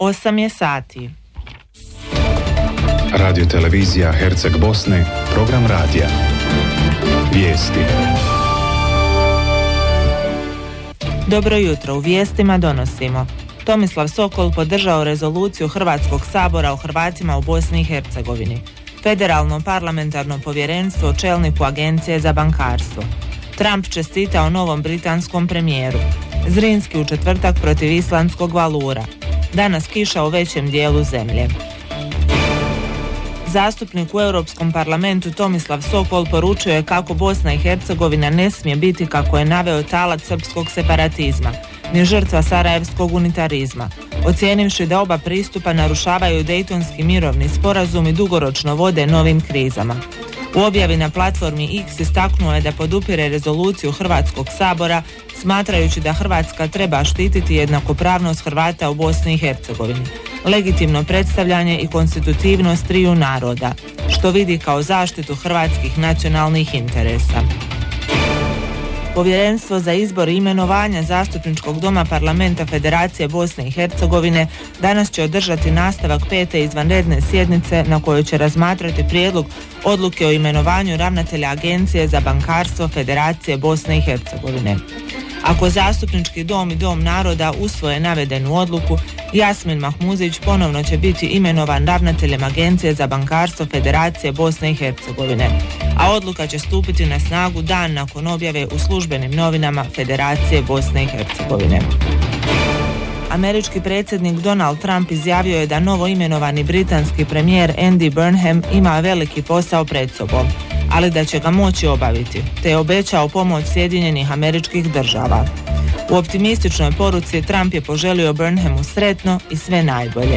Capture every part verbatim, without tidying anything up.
osam je sati. Radio televizija Herceg Bosne, program radija. Vijesti. Dobro jutro, u vijestima donosimo. Tomislav Sokol podržao rezoluciju Hrvatskog sabora o Hrvatima u Bosni i Hercegovini. Federalno parlamentarno povjerenstvo čelniku Agencije za bankarstvo. Trump čestitao novom britanskom premijeru. Zrinski u četvrtak protiv islandskog valura. Danas kiša u većem dijelu zemlje. Zastupnik u Europskom parlamentu Tomislav Sokol poručio je kako Bosna i Hercegovina ne smije biti, kako je naveo, talac srpskog separatizma, ni žrtva sarajevskog unitarizma, ocijenivši da oba pristupa narušavaju Dejtonski mirovni sporazum i dugoročno vode novim krizama. U objavi na platformi X istaknuo je da podupire rezoluciju Hrvatskog sabora, smatrajući da Hrvatska treba štititi jednakopravnost Hrvata u Bosni i Hercegovini, legitimno predstavljanje i konstitutivnost triju naroda, što vidi kao zaštitu hrvatskih nacionalnih interesa. Povjerenstvo za izbor i imenovanja Zastupničkog doma Parlamenta Federacije Bosne i Hercegovine danas će održati nastavak pete izvanredne sjednice na kojoj će razmatrati prijedlog odluke o imenovanju ravnatelja Agencije za bankarstvo Federacije Bosne i Hercegovine. Ako Zastupnički dom i Dom naroda usvoje navedenu odluku, Jasmin Mahmuzić ponovno će biti imenovan ravnateljem Agencije za bankarstvo Federacije Bosne i Hercegovine, a odluka će stupiti na snagu dan nakon objave u službenim novinama Federacije Bosne i Hercegovine. Američki predsjednik Donald Trump izjavio je da novo imenovani britanski premijer Andy Burnham ima veliki posao pred sobom, ali da će ga moći obaviti, te je obećao pomoć Sjedinjenih Američkih Država. U optimističnoj poruci Trump je poželio Burnhamu sretno i sve najbolje.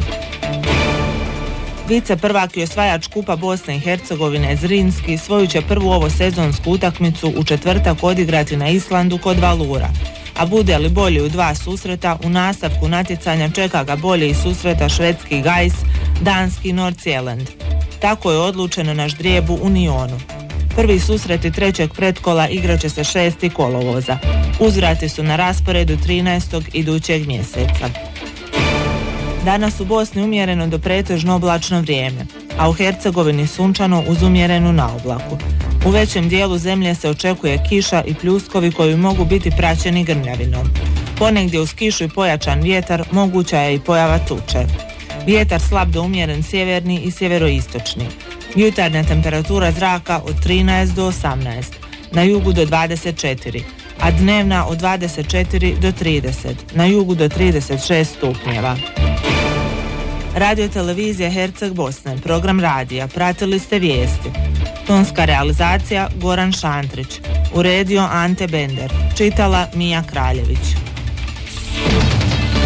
Vice prvak i osvajač Kupa Bosne i Hercegovine Zrinski svoju će prvu ovo sezonsku utakmicu u četvrtak odigrati na Islandu kod Valura, a bude li bolji u dva susreta, u nastavku natjecanja čeka ga bolji i susreta švedski Gais, danski Nordsjælland. Tako je odlučeno na ždrijebu u Nionu. Prvi susreti trećeg pretkola igraće se šesti kolovoza. Uzvrati su na rasporedu trinaestog idućeg mjeseca. Danas u Bosni umjereno do pretežno oblačno vrijeme, a u Hercegovini sunčano uz umjerenu naoblaku. U većem dijelu zemlje se očekuje kiša i pljuskovi koji mogu biti praćeni grmljavinom. Ponegdje uz kišu i pojačan vjetar moguća je i pojava tuče. Vjetar slab do umjeren sjeverni i sjeveroistočni. Jutarnja temperatura zraka od trinaest do osamnaest, na jugu do dvadeset četiri, a dnevna od dvadeset četiri do trideset, na jugu do trideset šest stupnjeva. Radio televizija Herceg Bosne, program radija, pratili ste vijesti. Tonska realizacija Goran Šantrić, uredio Ante Bender, čitala Mija Kraljević.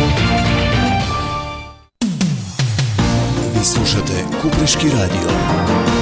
Vi slušate Kupliški radio.